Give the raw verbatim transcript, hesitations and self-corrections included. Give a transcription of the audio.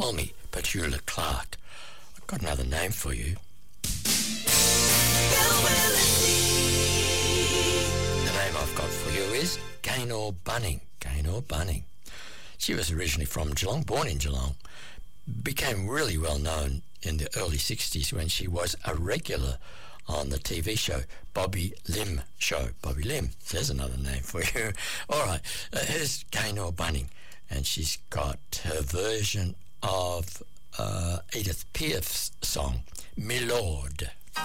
call me Petula Clark. I've got another name for you. The name I've got for you is Gaynor Bunning. Gaynor Bunning. She was originally from Geelong, born in Geelong, became really well known in the early sixties when she was a regular on the T V show Bobby Lim Show. Bobby Lim, there's another name for you. All right, uh, here's Gaynor Bunning, and she's got her version of uh, Edith Piaf's song, Me Lord.